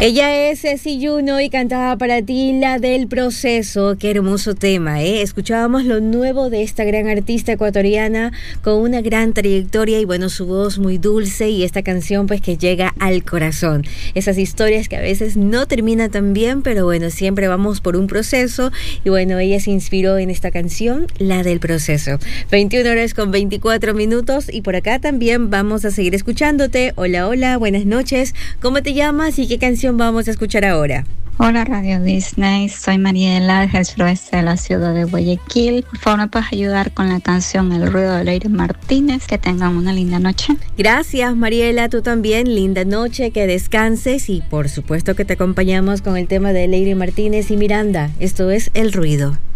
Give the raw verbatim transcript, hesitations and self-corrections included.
Ella es Ceci Juno y cantaba para ti La del Proceso. Qué hermoso tema, ¿eh? Escuchábamos lo nuevo de esta gran artista ecuatoriana con una gran trayectoria y bueno, su voz muy dulce y esta canción pues que llega al corazón. Esas historias que a veces no terminan tan bien, pero bueno, siempre vamos por un proceso y bueno, ella se inspiró en esta canción, La del Proceso. veintiuna horas con veinticuatro minutos y por acá también vamos a seguir escuchándote. Hola, hola, buenas noches. ¿Cómo te llamas y qué canción vamos a escuchar ahora? Hola Radio Disney, soy Mariela del suroeste de la ciudad de Guayaquil. Por favor, ¿me puedes ayudar con la canción El ruido de Leire Martínez? Que tengan una linda noche. Gracias Mariela, tú también, linda noche, que descanses y por supuesto que te acompañamos con el tema de Leire Martínez y Miranda. Esto es El Ruido.